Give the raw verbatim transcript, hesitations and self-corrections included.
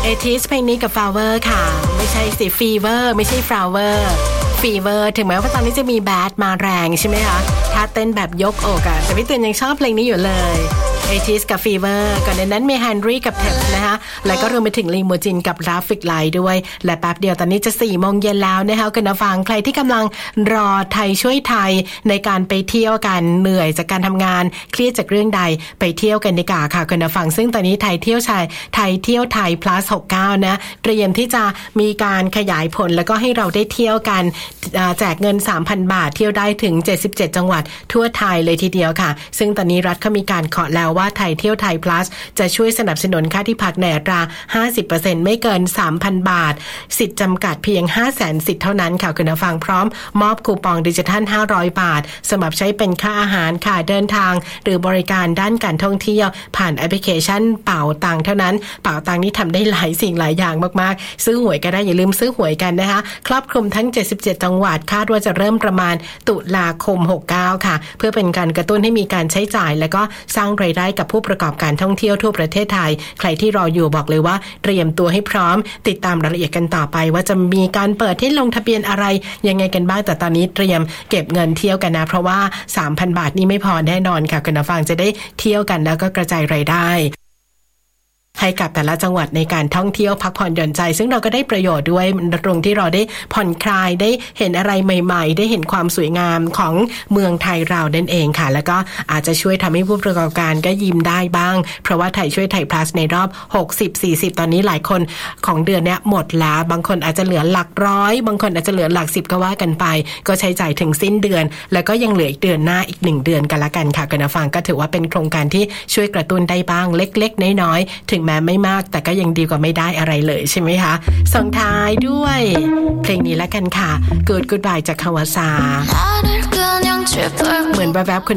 eighties เพลงนี้กับ Flower ค่ะไม่ใช่สิ Fever ไม่ใช่ Flower Fever ถึงแม้ว่าตอนนี้จะมี Bad มาแรงใช่ไหมคะถ้าเต้นแบบยกอกอะแต่พี่เตือนยังชอบเพลงนี้อยู่เลยeighties กับ Fever ก่อนในนั้นมี Henry กับ Tep นะคะแล้วก็รวมไปถึง Limousine กับ Traffic Light ด้วยและแป๊บเดียวตอนนี้จะสี่โมงเย็นแล้วนะคะคุณผู้ฟังใครที่กำลังรอไทยช่วยไทยในการไปเที่ยวกันเหนื่อยจากการทำงานเครียดจากเรื่องใดไปเที่ยวกันดีกว่าค่ะคุณผู้ฟังซึ่งตอนนี้ไทยเที่ยวไทยไทยเที่ยวไทย plus หกสิบเก้านะเตรียมที่จะมีการขยายผลแล้วก็ให้เราได้เที่ยวกันแจกเงิน สามพัน บาทเที่ยวได้ถึงเจ็ดสิบเจ็ดจังหวัดทั่วไทยเลยทีเดียวค่ะซึ่งตอนนี้รัฐเขามีการเคาะแล้วว่าไทยเที่ยวไทย plus จะช่วยสนับสนุนค่าที่พักในอัตรา ห้าสิบเปอร์เซ็นต์ ไม่เกิน สามพัน บาทสิทธิ์จำกัดเพียง ห้าแสน สิทธิ์เท่านั้นค่ะคุณผู้ฟังพร้อมมอบคูปองดิจิทัลห้าร้อยบาทสำหรับใช้เป็นค่าอาหารค่าเดินทางหรือบริการด้านการท่องเที่ยวผ่านแอปพลิเคชันเป๋าตังเท่านั้นเป๋าตังนี่ทำได้หลายสิ่งหลายอย่างมากๆซื้อหวยก็ได้อย่าลืมซื้อหวยกันนะคะครอบคลุมทั้งเจ็ดสิบเจ็ดจังหวัดคาดว่าจะเริ่มประมาณตุลาคมหกสิบเก้าค่ะเพื่อเป็นการกระตุ้นให้มีการใช้จ่ายและก็สร้างรายได้กับผู้ประกอบการท่องเที่ยวทั่วประเทศไทยใครที่รออยู่บอกเลยว่าเตรียมตัวให้พร้อมติดตามรายละเอียดกันต่อไปว่าจะมีการเปิดให้ลงทะเบียนอะไรยังไงกันบ้างแต่ตอนนี้เตรียมเก็บเงินเที่ยวกันนะเพราะว่า สามพัน บาทนี่ไม่พอแน่นอนค่ะคุณผู้ฟังจะได้เที่ยวกันแล้วก็กระจายรายได้ให้กับแต่ละจังหวัดในการท่องเที่ยวพักผ่อนหย่อนใจซึ่งเราก็ได้ประโยชน์ด้วยตรงที่เราได้ผ่อนคลายได้เห็นอะไรใหม่ๆได้เห็นความสวยงามของเมืองไทยเรานั่นเองค่ะแล้วก็อาจจะช่วยทำให้ผู้ประกอบการก็ยิ้มได้บ้างเพราะว่าไทยช่วยไทย plus ในรอบหกสิบ สี่สิบตอนนี้หลายคนของเดือนเนี้ยหมดแล้วบางคนอาจจะเหลือหลักร้อยบางคนอาจจะเหลือหลักสิบก็ว่ากันไปก็ใช้จ่ายถึงสิ้นเดือนแล้วก็ยังเหลืออีกเดือนหน้าอีกหนึ่งเดือนกันละกันค่ะคุณผู้ฟังก็ถือว่าเป็นโครงการที่ช่วยกระตุ้นได้บ้างเล็กๆน้อยๆถึงแม้ไม่มากแต่ก็ยังดีกว่าไม่ได้อะไรเลยใช่ไหมคะส่งท้ายด้วยเพลงนี้ละกันค่ะ Good Goodbye จากคาวาซาเหมือนแวบๆคุณ